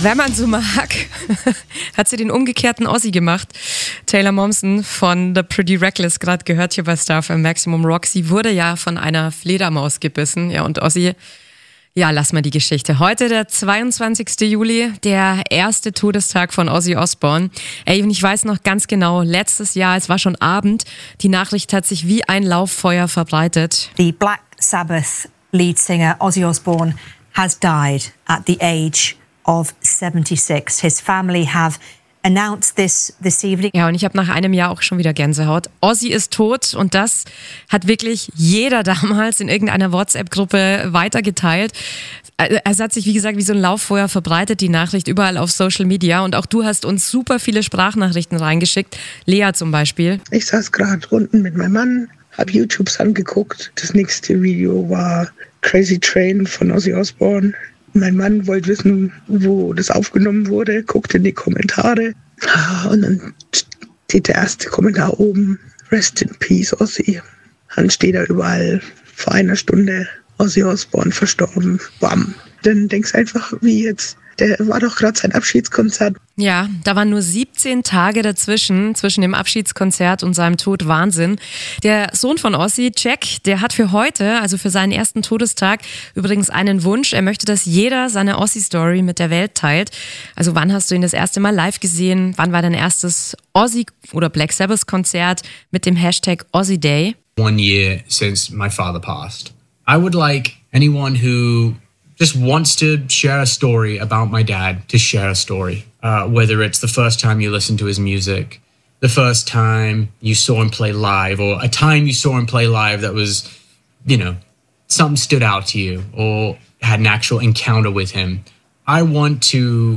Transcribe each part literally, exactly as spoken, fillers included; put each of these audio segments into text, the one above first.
Wenn man so mag, hat sie den umgekehrten Ozzy gemacht. Taylor Momsen von The Pretty Reckless, gerade gehört hier bei Star F M Maximum Rock. Sie wurde ja von einer Fledermaus gebissen. Ja, und Ozzy, ja, lass mal die Geschichte. Heute der zweiundzwanzigster Juli, der erste Todestag von Ozzy Osbourne. Ey, und ich weiß noch ganz genau, letztes Jahr, es war schon Abend, die Nachricht hat sich wie ein Lauffeuer verbreitet. The Black Sabbath lead singer Ozzy Osbourne has died at the age of seventy-six. His family have announced this this evening. Ja, und ich habe nach einem Jahr auch schon wieder Gänsehaut. Ozzy ist tot und das hat wirklich jeder damals in irgendeiner WhatsApp-Gruppe weitergeteilt. Es hat sich, wie gesagt, wie so ein Lauffeuer verbreitet, die Nachricht überall auf Social Media. Und auch du hast uns super viele Sprachnachrichten reingeschickt. Lea zum Beispiel. Ich saß gerade unten mit meinem Mann, habe YouTubes angeguckt. Das nächste Video war Crazy Train von Ozzy Osbourne. Mein Mann wollte wissen, wo das aufgenommen wurde, guckte in die Kommentare und dann steht der erste Kommentar oben, Rest in Peace, Ozzy. Dann steht da überall, vor einer Stunde Ozzy Osbourne verstorben, bam. Dann denkst du einfach, wie jetzt, der war doch gerade sein Abschiedskonzert. Ja, da waren nur siebzehn Tage dazwischen, zwischen dem Abschiedskonzert und seinem Tod. Wahnsinn. Der Sohn von Ozzy, Jack, der hat für heute, also für seinen ersten Todestag, übrigens einen Wunsch. Er möchte, dass jeder seine Ozzy-Story mit der Welt teilt. Also wann hast du ihn das erste Mal live gesehen? Wann war dein erstes Ozzy- oder Black Sabbath-Konzert mit dem Hashtag Ozzy Day? One year since my father passed. I would like anyone who just wants to share a story about my dad to share a story. Uh, whether it's the first time you listened to his music, the first time you saw him play live, or a time you saw him play live that was, you know, something stood out to you or had an actual encounter with him. I want to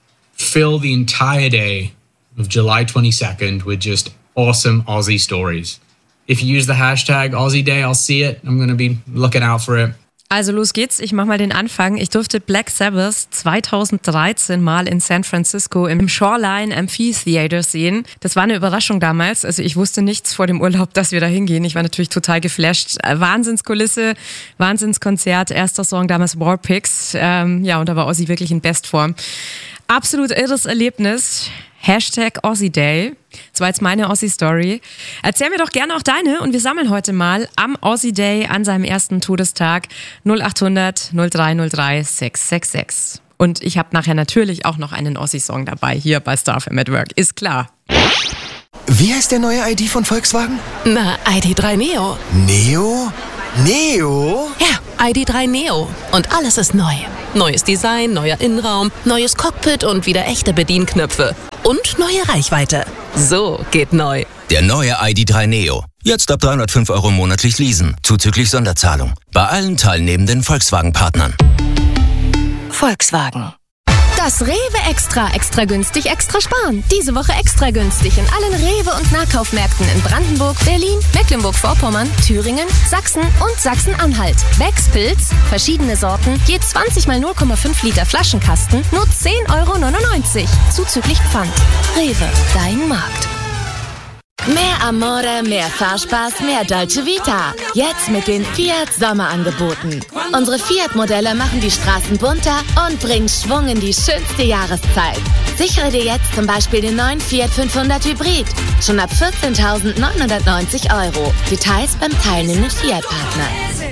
fill the entire day of July twenty-second with just awesome Ozzy stories. If you use the hashtag Ozzy Day, I'll see it. I'm going to be looking out for it. Also los geht's, ich mach mal den Anfang. Ich durfte Black Sabbath zweitausenddreizehn mal in San Francisco im Shoreline Amphitheater sehen. Das war eine Überraschung damals. Also ich wusste nichts vor dem Urlaub, dass wir da hingehen. Ich war natürlich total geflasht. Wahnsinnskulisse, Wahnsinnskonzert. Erster Song damals Warpigs. Ähm, ja, und da war Ozzy wirklich in Bestform. Absolut irres Erlebnis. Hashtag Ozzy Day. Das war jetzt meine Ozzy-Story. Erzähl mir doch gerne auch deine und wir sammeln heute mal am Ozzy Day an seinem ersten Todestag null acht hundert null drei null drei sechs sechs sechs. Und ich habe nachher natürlich auch noch einen Ozzy-Song dabei hier bei Star F M at Work. Ist klar. Wie heißt der neue I D von Volkswagen? Na, I D drei Neo. Neo? Neo? Ja, I D drei Neo. Und alles ist neu. Neues Design, neuer Innenraum, neues Cockpit und wieder echte Bedienknöpfe. Und neue Reichweite. So geht neu. Der neue I D drei Neo. Jetzt ab dreihundertfünf Euro monatlich leasen. Zuzüglich Sonderzahlung. Bei allen teilnehmenden Volkswagen-Partnern. Volkswagen. Das Rewe Extra, extra günstig, extra sparen. Diese Woche extra günstig in allen Rewe- und Nahkaufmärkten in Brandenburg, Berlin, Mecklenburg-Vorpommern, Thüringen, Sachsen und Sachsen-Anhalt. Becks Pilz, verschiedene Sorten, je zwanzig mal null Komma fünf Liter Flaschenkasten, nur zehn Euro neunundneunzig. Zuzüglich Pfand. Rewe, dein Markt. Mehr Amore, mehr Fahrspaß, mehr Dolce Vita. Jetzt mit den Fiat Sommerangeboten. Unsere Fiat-Modelle machen die Straßen bunter und bringen Schwung in die schönste Jahreszeit. Sichere dir jetzt zum Beispiel den neuen Fiat fünfhundert Hybrid. Schon ab vierzehntausendneunhundertneunzig Euro. Details beim teilnehmenden Fiat-Partner.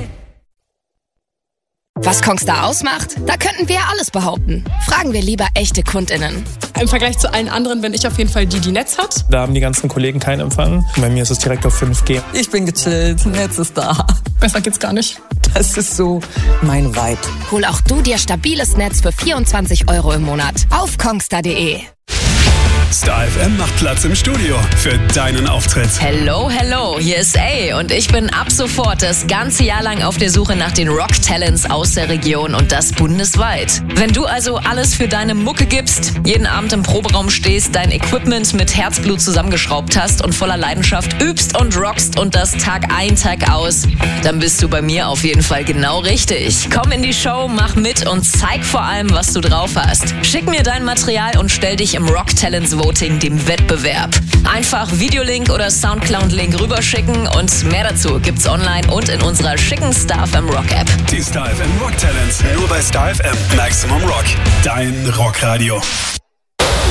Was Kongstar ausmacht? Da könnten wir ja alles behaupten. Fragen wir lieber echte KundInnen. Im Vergleich zu allen anderen bin ich auf jeden Fall die, die Netz hat. Da haben die ganzen Kollegen keinen Empfang. Bei mir ist es direkt auf fünf G. Ich bin gechillt, Netz ist da. Besser geht's gar nicht. Das ist so mein Vibe. Hol auch du dir stabiles Netz für vierundzwanzig Euro im Monat auf kongstar punkt de. Star F M macht Platz im Studio für deinen Auftritt. Hello, hello, hier ist A und ich bin ab sofort das ganze Jahr lang auf der Suche nach den Rock-Talents aus der Region und das bundesweit. Wenn du also alles für deine Mucke gibst, jeden Abend im Proberaum stehst, dein Equipment mit Herzblut zusammengeschraubt hast und voller Leidenschaft übst und rockst und das Tag ein, Tag aus, dann bist du bei mir auf jeden Fall genau richtig. Komm in die Show, mach mit und zeig vor allem, was du drauf hast. Schick mir dein Material und stell dich im Rock-Talent Voting, dem Wettbewerb. Einfach Videolink oder Soundcloud-Link rüberschicken und mehr dazu gibt's online und in unserer schicken Star F M Rock App. Die Star F M Rock Talents, nur bei Star F M. Maximum Rock, dein Rockradio.